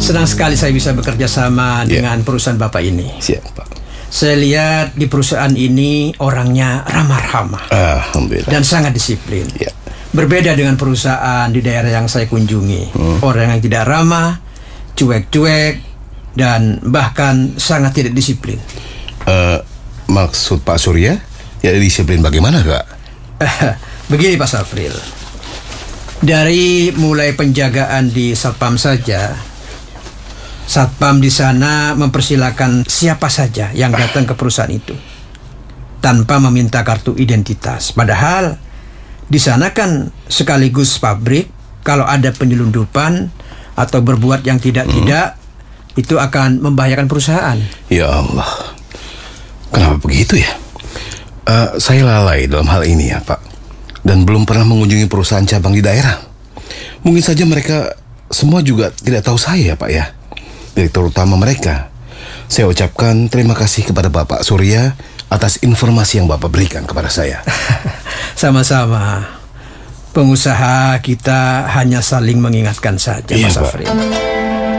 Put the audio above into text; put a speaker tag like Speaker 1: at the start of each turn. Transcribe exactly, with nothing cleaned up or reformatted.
Speaker 1: Senang sekali saya bisa bekerja sama
Speaker 2: Ya.
Speaker 1: dengan perusahaan Bapak ini.
Speaker 2: Siap, Pak.
Speaker 1: Saya lihat di perusahaan ini orangnya ramah-ramah
Speaker 2: Alhamdulillah.
Speaker 1: dan sangat disiplin.
Speaker 2: Ya.
Speaker 1: Berbeda dengan perusahaan di daerah yang saya kunjungi. Hmm. Orang yang tidak ramah, cuek-cuek, dan bahkan sangat tidak disiplin.
Speaker 2: Uh, maksud Pak Surya, ya disiplin bagaimana, Kak?
Speaker 1: Begini Pak Safril, dari mulai penjagaan di Satpam saja, Satpam di sana mempersilakan siapa saja yang datang ke perusahaan itu tanpa meminta kartu identitas. Padahal di sana kan sekaligus pabrik. Kalau ada penyelundupan atau berbuat yang tidak-tidak, hmm. itu akan membahayakan perusahaan.
Speaker 2: Ya Allah, kenapa begitu ya? Uh, saya lalai dalam hal ini ya, Pak. Dan belum pernah mengunjungi perusahaan cabang di daerah. Mungkin saja mereka semua juga tidak tahu saya ya, Pak ya. Direktur utama mereka. Saya ucapkan terima kasih kepada Bapak Surya atas informasi yang Bapak berikan kepada saya.
Speaker 1: Sama-sama. Pengusaha kita hanya saling mengingatkan saja,
Speaker 2: Iya,
Speaker 1: Mas
Speaker 2: Pak.
Speaker 1: Safril.